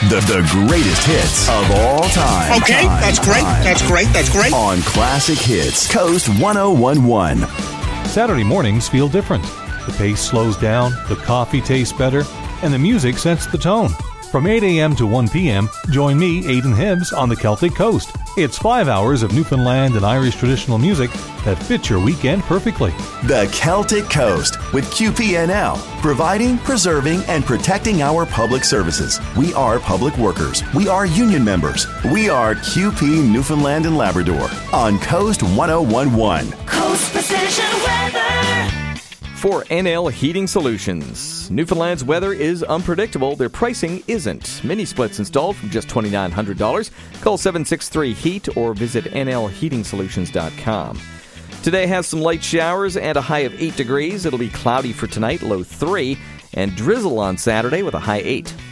The greatest hits of all time. Okay, that's great. On Classic Hits, Coast 1011. Saturday mornings feel different. The pace slows down, the coffee tastes better, and the music sets the tone. From 8 a.m. to 1 p.m., join me, Aidan Hibbs, on the Celtic Coast. It's 5 hours of Newfoundland and Irish traditional music that fits your weekend perfectly. The Celtic Coast with QPNL, providing, preserving, and protecting our public services. We are public workers. We are union members. We are QP Newfoundland and Labrador on Coast 1011. Coast Precision Weather. For NL Heating Solutions. Newfoundland's weather is unpredictable. Their pricing isn't. Mini splits installed from just $2,900. Call 763-HEAT or visit nlheatingsolutions.com. Today has some light showers and a high of 8 degrees. It'll be cloudy for tonight, low 3, and drizzle on Saturday with a high 8.